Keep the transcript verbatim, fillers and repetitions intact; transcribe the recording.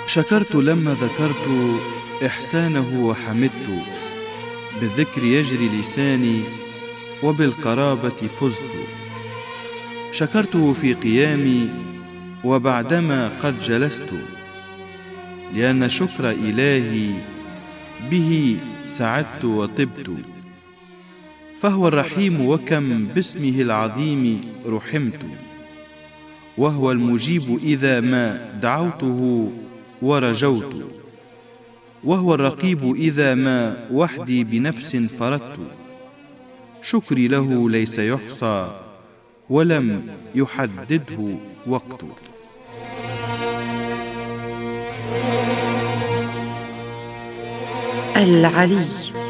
شكرت لما ذكرت إحسانه وحمدت، بالذكر يجري لساني وبالقرابة فزت. شكرته في قيامي وبعدما قد جلست، لأن شكر إلهي به سعدت وطبت. فهو الرحيم وكم باسمه العظيم رحمت، وهو المجيب إذا ما دعوته ورجوت، وهو الرقيب إذا ما وحدي بنفس فردت. شكري له ليس يحصى ولم يحدده وقت. العلي.